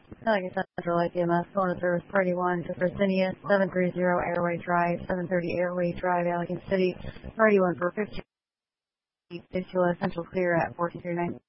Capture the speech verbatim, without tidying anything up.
Pelican Central A T M S, phone service party one to Fresenius, seven thirty Airway Drive, seven thirty Airway Drive, Allegan City, party one for fifty, Central clear at fourteen thirty-nine.